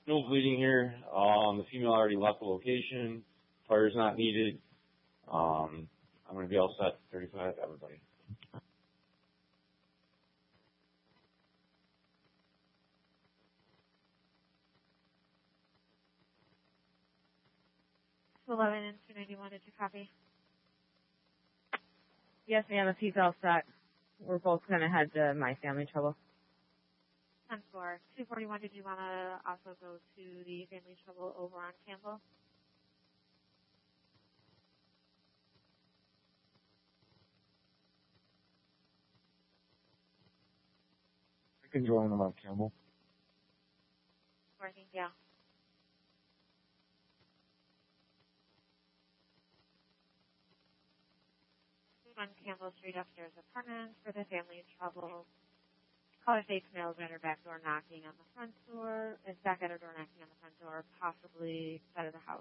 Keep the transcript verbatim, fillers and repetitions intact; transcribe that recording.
no bleeding here. Um, the female already left the location. Fire's not needed. Um, I'm going to be all set. thirty-five, everybody. eleven and two ninety-one, did you copy? Yes, ma'am, if he's all set. We're both going to head to My Family Trouble. ten four. two forty-one, did you want to also go to the Family Trouble over on Campbell? I can join them on Campbell. Working, yeah. On Campbell Street, upstairs apartments for the Family Trouble. Caller states males at her back door knocking on the front door. Is back at her door knocking on the front door, possibly side of the house.